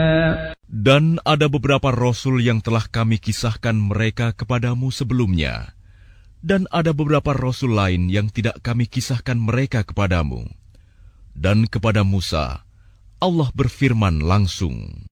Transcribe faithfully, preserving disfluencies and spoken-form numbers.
Dan ada beberapa rasul yang telah kami kisahkan mereka kepadamu sebelumnya, dan ada beberapa rasul lain yang tidak kami kisahkan mereka kepadamu. Dan kepada Musa, Allah berfirman langsung,